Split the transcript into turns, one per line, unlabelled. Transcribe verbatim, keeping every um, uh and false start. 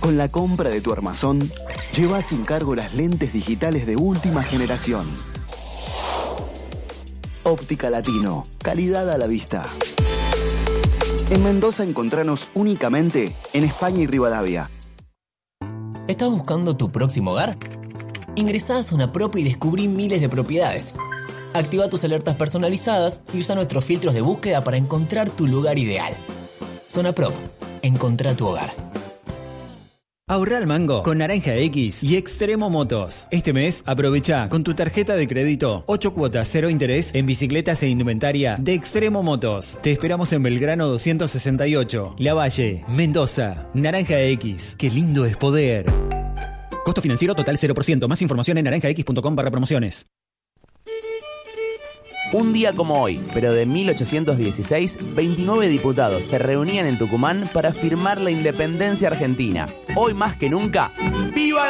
Con la compra de tu armazón, lleva sin cargo las lentes digitales de última generación. Óptica Latino, calidad a la vista. En Mendoza encontranos únicamente en España y Rivadavia.
¿Estás buscando tu próximo hogar? Ingresá a Zona Prop y descubrí miles de propiedades. Activa tus alertas personalizadas y usa nuestros filtros de búsqueda para encontrar tu lugar ideal. Zona Prop, encontrá tu hogar.
Ahorra al mango con Naranja X y Extremo Motos. Este mes aprovecha con tu tarjeta de crédito ocho cuotas cero interés en bicicletas e indumentaria de Extremo Motos. Te esperamos en Belgrano doscientos sesenta y ocho, La Valle, Mendoza. Naranja X, qué lindo es poder. Costo financiero total cero por ciento. Más información en naranja x punto com barra promociones.
Un día como hoy, pero de mil ochocientos dieciséis, veintinueve diputados se reunían en Tucumán para firmar la independencia argentina. Hoy más que nunca, ¡viva la